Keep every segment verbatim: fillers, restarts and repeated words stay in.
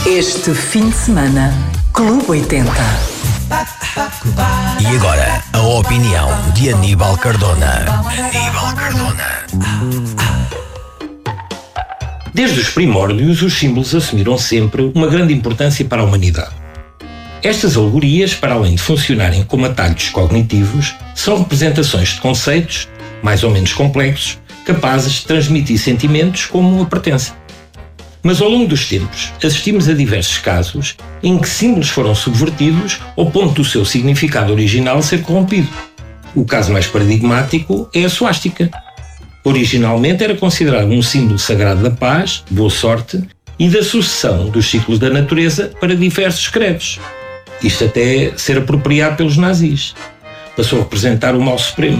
Este fim de semana, Clube oitenta. E agora, a opinião de Aníbal Cardona. Aníbal Cardona. Desde os primórdios, os símbolos assumiram sempre uma grande importância para a humanidade. Estas alegorias, para além de funcionarem como atalhos cognitivos, são representações de conceitos, mais ou menos complexos, capazes de transmitir sentimentos como a pertença. Mas ao longo dos tempos, assistimos a diversos casos em que símbolos foram subvertidos ao ponto do seu significado original ser corrompido. O caso mais paradigmático é a suástica. Originalmente era considerado um símbolo sagrado da paz, boa sorte e da sucessão dos ciclos da natureza para diversos credos. Isto até ser apropriado pelos nazis. Passou a representar o mal supremo.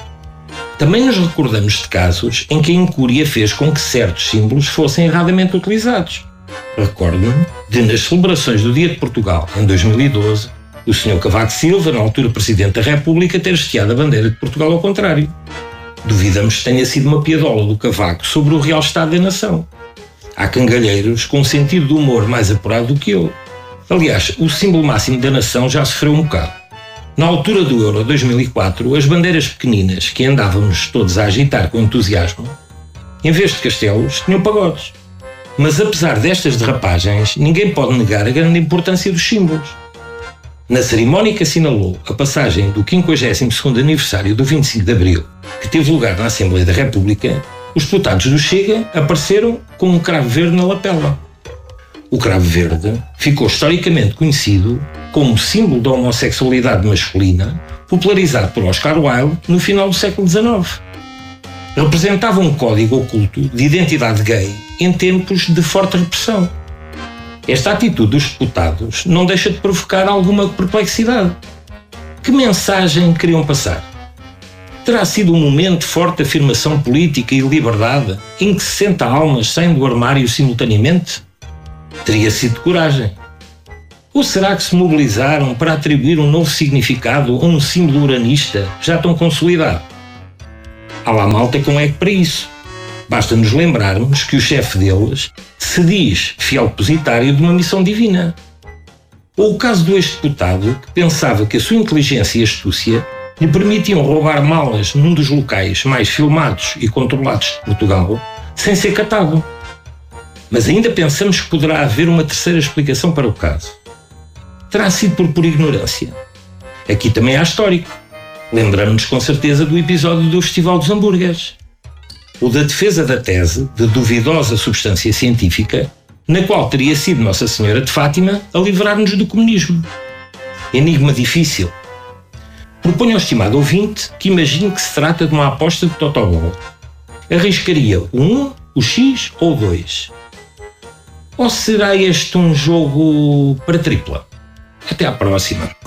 Também nos recordamos de casos em que a incúria fez com que certos símbolos fossem erradamente utilizados. Recordo-me de, nas celebrações do Dia de Portugal, em dois mil e doze, o senhor Cavaco Silva, na altura Presidente da República, ter hasteado a bandeira de Portugal ao contrário. Duvidamos que tenha sido uma piadola do Cavaco sobre o real estado da nação. Há cangalheiros com um sentido de humor mais apurado do que eu. Aliás, o símbolo máximo da nação já sofreu um bocado. Na altura do Euro dois mil e quatro, as bandeiras pequeninas que andávamos todos a agitar com entusiasmo, em vez de castelos, tinham pagodes. Mas apesar destas derrapagens, ninguém pode negar a grande importância dos símbolos. Na cerimónia que assinalou a passagem do quinquagésimo segundo aniversário do vinte e cinco de Abril, que teve lugar na Assembleia da República, os deputados do Chega apareceram com um cravo verde na lapela. O cravo verde ficou historicamente conhecido como símbolo da homossexualidade masculina, popularizado por Oscar Wilde no final do século dezenove. Representava um código oculto de identidade gay em tempos de forte repressão. Esta atitude dos deputados não deixa de provocar alguma perplexidade. Que mensagem queriam passar? Terá sido um momento de forte afirmação política e liberdade em que sessenta almas saem do armário simultaneamente? Teria sido de coragem. Ou será que se mobilizaram para atribuir um novo significado a um símbolo uranista já tão consolidado? Há lá malta com eco para isso. Basta nos lembrarmos que o chefe deles se diz fiel depositário de uma missão divina. Ou o caso do ex-deputado que pensava que a sua inteligência e astúcia lhe permitiam roubar malas num dos locais mais filmados e controlados de Portugal sem ser catado. Mas ainda pensamos que poderá haver uma terceira explicação para o caso. Terá sido por pura ignorância. Aqui também há histórico. Lembramos-nos com certeza do episódio do Festival dos Hambúrgueres. O da defesa da tese de duvidosa substância científica, na qual teria sido Nossa Senhora de Fátima a livrar-nos do comunismo. Enigma difícil. Proponho ao estimado ouvinte que imagine que se trata de uma aposta de totobol. Arriscaria o um, o X ou o dois? Ou será este um jogo para tripla? Até à próxima.